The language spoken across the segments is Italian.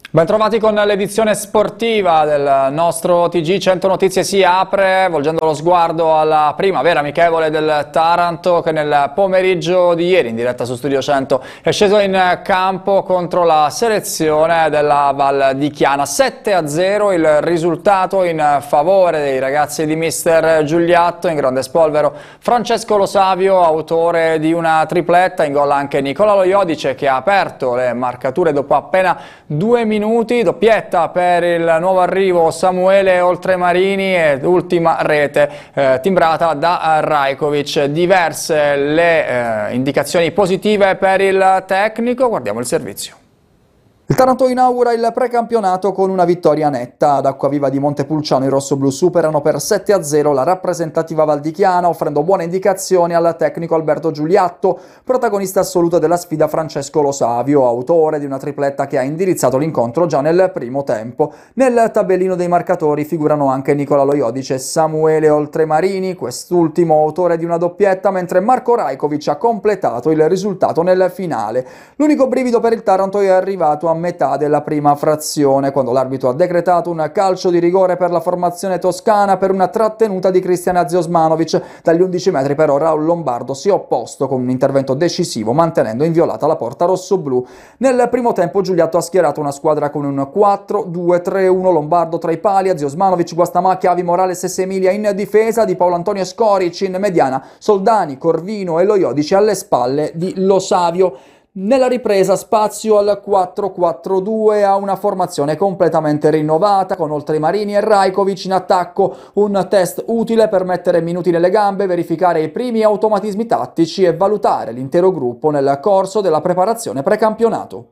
Bentrovati con l'edizione sportiva del nostro TG 100 Notizie. Si apre volgendo lo sguardo alla prima vera amichevole del Taranto, che nel pomeriggio di ieri in diretta su Studio 100 è sceso in campo contro la selezione della Val di Chiana. 7-0 il risultato in favore dei ragazzi di mister Giuliatto. In grande spolvero Francesco Lo Savio, autore di una tripletta, in gol anche Nicola Lo Iodice, che ha aperto le marcature dopo appena 2 minuti. Doppietta per il nuovo arrivo Samuele Oltremarini e ultima rete timbrata da Rajkovic. Diverse le indicazioni positive per il tecnico. Guardiamo il servizio. Il Taranto inaugura il precampionato con una vittoria netta. Ad Acquaviva di Montepulciano i rossoblù superano per 7-0 la rappresentativa valdichiana, offrendo buone indicazioni al tecnico Alberto Giuliatto, protagonista assoluto della sfida Francesco Lo Savio, autore di una tripletta che ha indirizzato l'incontro già nel primo tempo. Nel tabellino dei marcatori figurano anche Nicola Lo Iodice e Samuele Oltremarini, quest'ultimo autore di una doppietta, mentre Marco Rajkovic ha completato il risultato nel finale. L'unico brivido per il Taranto è arrivato a metà della prima frazione, quando l'arbitro ha decretato un calcio di rigore per la formazione toscana per una trattenuta di Cristian Aziosmanovic. Dagli 11 metri però Raul Lombardo si è opposto con un intervento decisivo, mantenendo inviolata la porta rossoblù. Nel primo tempo Giuliatto ha schierato una squadra con un 4-2-3-1, Lombardo tra i pali, Aziosmanovic, Guastamacchi, Avi Morales e Semilia in difesa, Di Paolo Antonio Scoric in mediana, Soldani, Corvino e Lo Iodice alle spalle di Lo Savio. Nella ripresa spazio al 4-4-2, a una formazione completamente rinnovata con Oltremarini e Rajkovic in attacco, un test utile per mettere minuti nelle gambe, verificare i primi automatismi tattici e valutare l'intero gruppo nel corso della preparazione precampionato.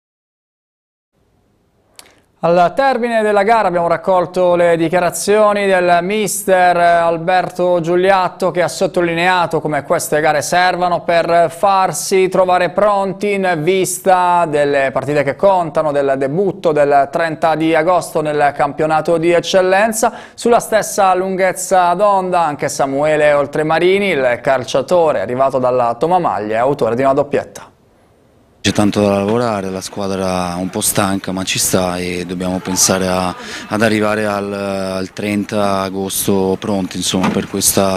Al termine della gara abbiamo raccolto le dichiarazioni del mister Alberto Giuliatto, che ha sottolineato come queste gare servano per farsi trovare pronti in vista delle partite che contano, del debutto del 30 di agosto nel campionato di eccellenza. Sulla stessa lunghezza d'onda anche Samuele Oltremarini, il calciatore arrivato dalla Tomamaglia e autore di una doppietta. C'è tanto da lavorare, la squadra è un po' stanca, ma ci sta e dobbiamo pensare ad arrivare al 30 agosto pronti, insomma, per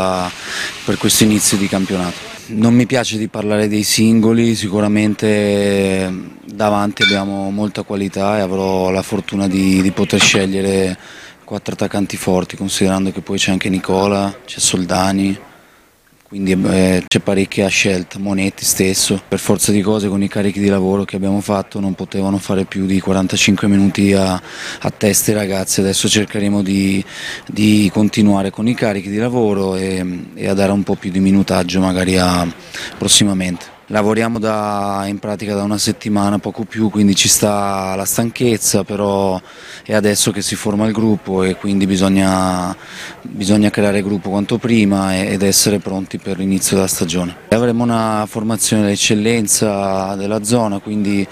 questo inizio di campionato. Non mi piace di parlare dei singoli, sicuramente davanti abbiamo molta qualità e avrò la fortuna di poter scegliere 4 attaccanti forti, considerando che poi c'è anche Nicola, c'è Soldani. Quindi c'è parecchia scelta, Monetti stesso. Per forza di cose con i carichi di lavoro che abbiamo fatto non potevano fare più di 45 minuti a testa i ragazzi. Adesso cercheremo di continuare con i carichi di lavoro e a dare un po' più di minutaggio magari prossimamente. Lavoriamo in pratica da una settimana, poco più, quindi ci sta la stanchezza, però è adesso che si forma il gruppo e quindi bisogna creare il gruppo quanto prima ed essere pronti per l'inizio della stagione. Avremo una formazione d'eccellenza della zona, quindi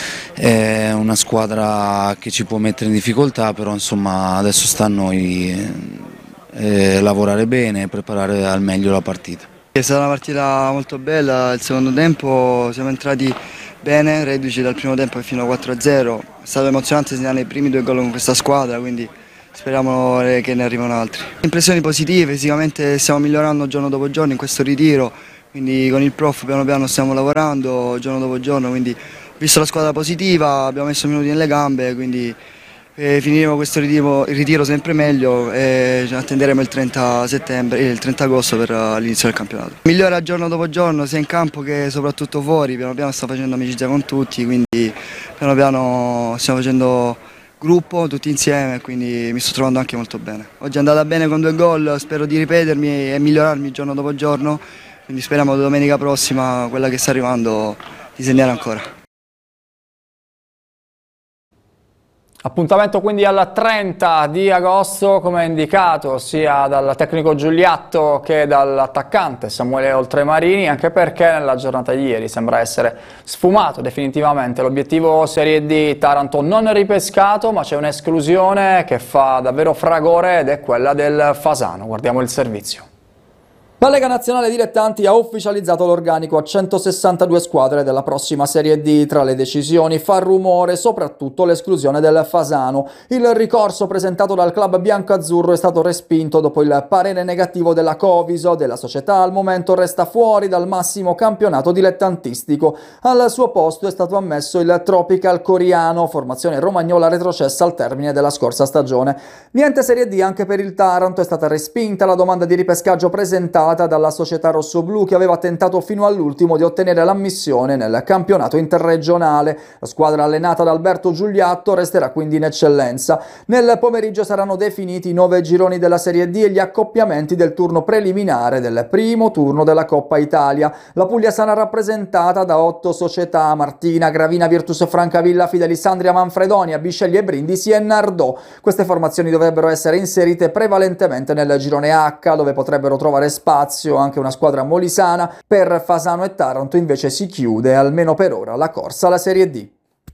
è una squadra che ci può mettere in difficoltà, però insomma adesso sta a noi lavorare bene e preparare al meglio la partita. È stata una partita molto bella, il secondo tempo siamo entrati bene, reduci dal primo tempo fino a 4-0, è stato emozionante segnare i primi 2 gol con questa squadra, quindi speriamo che ne arrivino altri. Impressioni positive, fisicamente stiamo migliorando giorno dopo giorno in questo ritiro, quindi con il prof piano piano stiamo lavorando giorno dopo giorno, quindi ho visto la squadra positiva, abbiamo messo minuti nelle gambe, quindi finiremo questo ritiro sempre meglio e attenderemo il 30 agosto per l'inizio del campionato. Migliora giorno dopo giorno sia in campo che soprattutto fuori, piano piano sto facendo amicizia con tutti, quindi piano piano stiamo facendo gruppo tutti insieme, quindi mi sto trovando anche molto bene. Oggi è andata bene con 2 gol, spero di ripetermi e migliorarmi giorno dopo giorno, quindi speriamo domenica prossima, quella che sta arrivando, di segnare ancora. Appuntamento quindi al 30 di agosto, come indicato sia dal tecnico Giuliatto che dall'attaccante Samuele Oltremarini, anche perché nella giornata di ieri sembra essere sfumato definitivamente l'obiettivo Serie D. Taranto non ripescato, ma c'è un'esclusione che fa davvero fragore ed è quella del Fasano. Guardiamo il servizio. La Lega Nazionale Dilettanti ha ufficializzato l'organico a 162 squadre della prossima Serie D. Tra le decisioni fa rumore soprattutto l'esclusione del Fasano. Il ricorso presentato dal club bianco-azzurro è stato respinto dopo il parere negativo della Coviso. Della società al momento resta fuori dal massimo campionato dilettantistico. Al suo posto è stato ammesso il Tropical Coriano, formazione romagnola retrocessa al termine della scorsa stagione. Niente Serie D anche per il Taranto, è stata respinta la domanda di ripescaggio presentata dalla società rossoblù, che aveva tentato fino all'ultimo di ottenere l'ammissione nel campionato interregionale. La squadra allenata da Alberto Giuliatto resterà quindi in eccellenza. Nel pomeriggio saranno definiti i 9 gironi della Serie D e gli accoppiamenti del turno preliminare del primo turno della Coppa Italia. La Puglia sarà rappresentata da 8 società: Martina, Gravina, Virtus Francavilla, Fidelisandria, Manfredonia, Bisceglie Brindisi e Nardò. Queste formazioni dovrebbero essere inserite prevalentemente nel girone H, dove potrebbero trovare spazio anche una squadra molisana. Per Fasano e Taranto invece si chiude, almeno per ora, la corsa alla Serie D.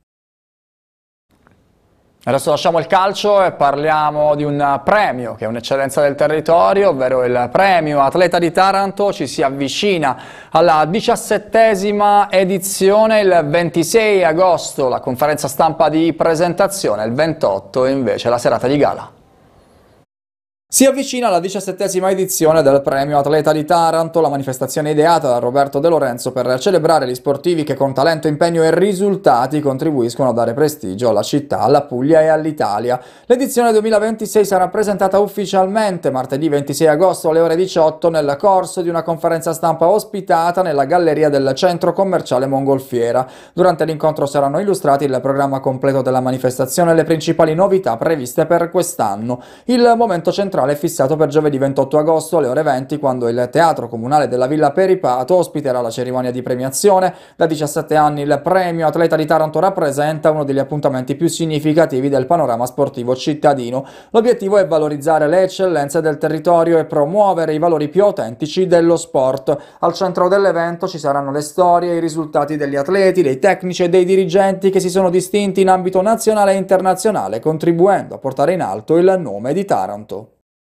Adesso lasciamo il calcio e parliamo di un premio che è un'eccellenza del territorio, ovvero il premio Atleta di Taranto. Ci si avvicina alla 17ª edizione, il 26 agosto la conferenza stampa di presentazione, il 28 invece la serata di gala. Si avvicina la 17ª edizione del Premio Atleta di Taranto, la manifestazione ideata da Roberto De Lorenzo per celebrare gli sportivi che con talento, impegno e risultati contribuiscono a dare prestigio alla città, alla Puglia e all'Italia. L'edizione 2026 sarà presentata ufficialmente martedì 26 agosto alle ore 18 nel corso di una conferenza stampa ospitata nella galleria del centro commerciale Mongolfiera. Durante l'incontro saranno illustrati il programma completo della manifestazione e le principali novità previste per quest'anno. Il momento centrale è fissato per giovedì 28 agosto alle ore 20, quando il Teatro Comunale della Villa Peripato ospiterà la cerimonia di premiazione. Da 17 anni il Premio Atleta di Taranto rappresenta uno degli appuntamenti più significativi del panorama sportivo cittadino. L'obiettivo è valorizzare le eccellenze del territorio e promuovere i valori più autentici dello sport. Al centro dell'evento ci saranno le storie e i risultati degli atleti, dei tecnici e dei dirigenti che si sono distinti in ambito nazionale e internazionale, contribuendo a portare in alto il nome di Taranto.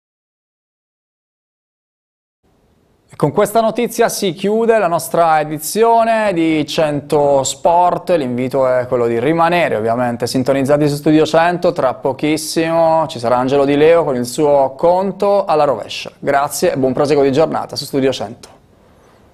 Con questa notizia si chiude la nostra edizione di 100 Sport. L'invito è quello di rimanere ovviamente sintonizzati su Studio 100. Tra pochissimo ci sarà Angelo Di Leo con il suo conto alla rovescia. Grazie e buon proseguo di giornata su Studio 100.